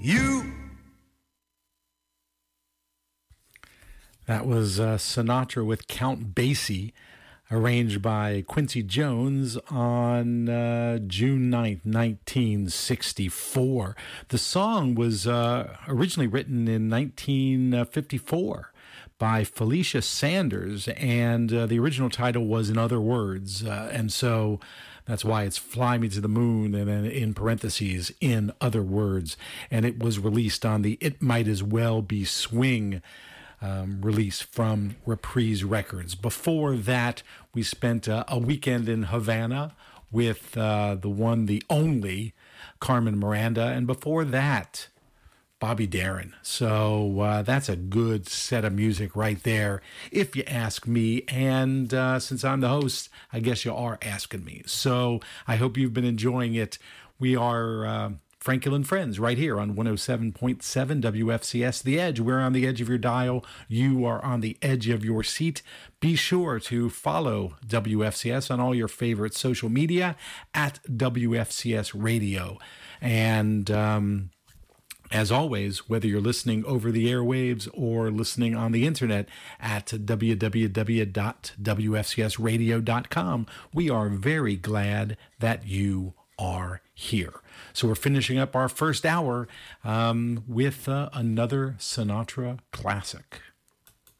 You. That was Sinatra with Count Basie, arranged by Quincy Jones on June 9th, 1964. The song was originally written in 1954 by Felicia Sanders, and the original title was In Other Words, and so that's why it's Fly Me to the Moon, and then in parentheses, In Other Words, and it was released on the It Might As Well Be Swing release from Reprise Records. Before that, we spent a weekend in Havana with the one, the only Carmen Miranda, and before that, Bobby Darin. So that's a good set of music right there, if you ask me. And since I'm the host, I guess you are asking me. So I hope you've been enjoying it. We are Frankel and Friends right here on 107.7 WFCS The Edge. We're on the edge of your dial. You are on the edge of your seat. Be sure to follow WFCS on all your favorite social media at WFCS Radio. And as always, whether you're listening over the airwaves or listening on the internet at www.wfcsradio.com, we are very glad that you are here. So we're finishing up our first hour with another Sinatra classic.